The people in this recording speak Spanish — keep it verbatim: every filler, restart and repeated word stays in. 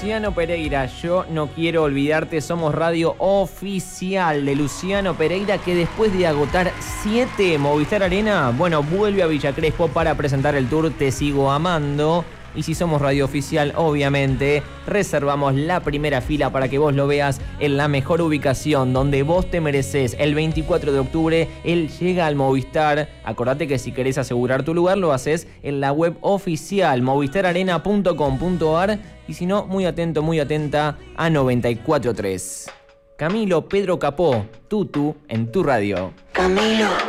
Luciano Pereira, yo no quiero olvidarte, somos radio oficial de Luciano Pereira, que después de agotar siete Movistar Arena, bueno, vuelve a Villa Crespo para presentar el tour Te Sigo Amando. Y si somos radio oficial, obviamente, reservamos la primera fila para que vos lo veas en la mejor ubicación, donde vos te mereces. El veinticuatro de octubre, él llega al Movistar. Acordate que si querés asegurar tu lugar, lo haces en la web oficial, movistar arena punto com punto ar. Y si no, muy atento, muy atenta a noventa y cuatro punto tres. Camilo Pedro Capó, Tutu, en tu radio. Camilo.